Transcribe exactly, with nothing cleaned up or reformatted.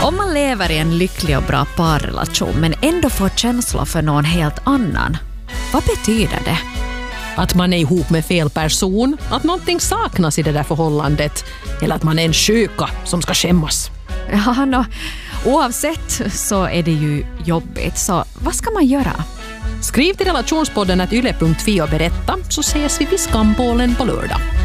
Om man lever i en lycklig och bra parrelation men ändå får känslor för någon helt annan, vad betyder det? Att man är ihop med fel person, att någonting saknas i det där förhållandet eller att man är en sjuka som ska skämmas. Ja, no, oavsett så är det ju jobbigt, så vad ska man göra? Skriv till relationspodden at yle punkt fi och berätta, så ses vi vid Skambålen på lördag.